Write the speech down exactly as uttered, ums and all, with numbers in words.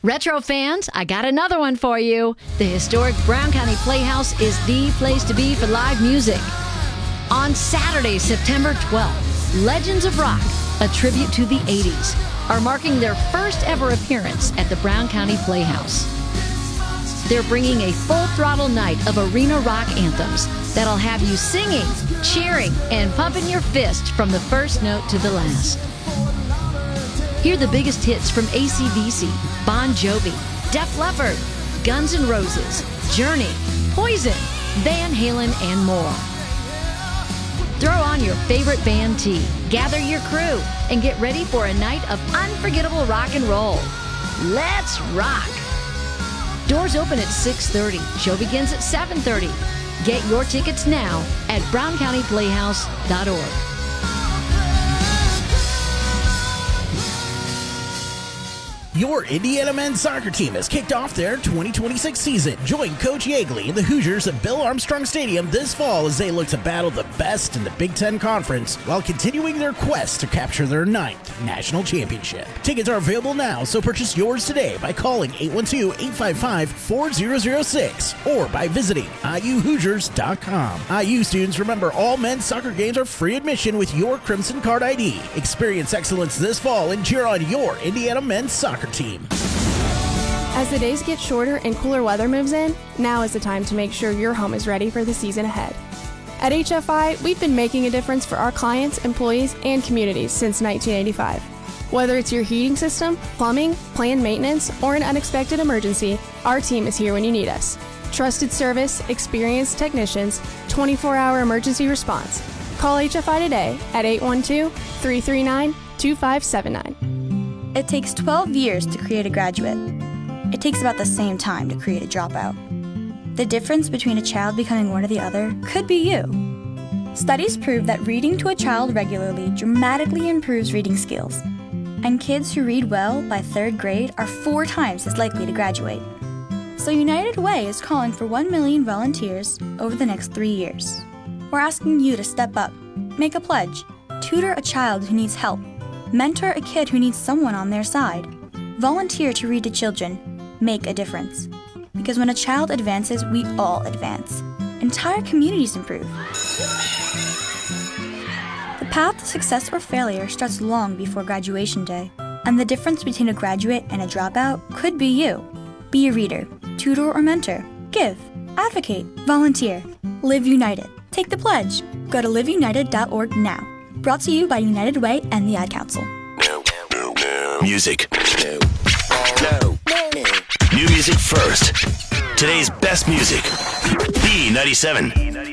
Retro fans, I got another one for you. The historic Brown County Playhouse is the place to be for live music. On Saturday, September twelfth, Legends of Rock, a tribute to the eighties, are marking their first ever appearance at the Brown County Playhouse. They're bringing a full-throttle night of arena rock anthems that'll have you singing, cheering, and pumping your fist from the first note to the last. Hear the biggest hits from A C D C, Bon Jovi, Def Leppard, Guns N' Roses, Journey, Poison, Van Halen, and more. Throw on your favorite band tee, gather your crew, and get ready for a night of unforgettable rock and roll. Let's rock! Doors open at six thirty. Show begins at seven thirty. Get your tickets now at brown county playhouse dot org. Your Indiana men's soccer team has kicked off their twenty twenty-six season. Join Coach Yeagley and the Hoosiers at Bill Armstrong Stadium this fall as they look to battle the best in the Big Ten Conference while continuing their quest to capture their ninth national championship. Tickets are available now, so purchase yours today by calling eight one two, eight five five, four zero zero six or by visiting I U Hoosiers dot com. I U students, remember, all men's soccer games are free admission with your Crimson Card I D. Experience excellence this fall and cheer on your Indiana men's soccer team. As the days get shorter and cooler weather moves in, now is the time to make sure your home is ready for the season ahead. At H F I, we've been making a difference for our clients, employees, and communities since nineteen eighty-five. Whether it's your heating system, plumbing, planned maintenance, or an unexpected emergency, our team is here when you need us. Trusted service, experienced technicians, twenty-four hour emergency response. Call H F I today at eight one two, three three nine, two five seven nine. It takes twelve years to create a graduate. It takes about the same time to create a dropout. The difference between a child becoming one or the other could be you. Studies prove that reading to a child regularly dramatically improves reading skills. And kids who read well by third grade are four times as likely to graduate. So United Way is calling for one million volunteers over the next three years. We're asking you to step up, make a pledge, tutor a child who needs help, mentor a kid who needs someone on their side. Volunteer to read to children. Make a difference. Because when a child advances, we all advance. Entire communities improve. The path to success or failure starts long before graduation day. And the difference between a graduate and a dropout could be you. Be a reader, tutor or mentor. Give, advocate, volunteer. Live United. Take the pledge. Go to live united dot org now. Brought to you by United Way and the Ad Council. No, no, no. Music. No. No. No. New music first. Today's best music. B ninety-seven.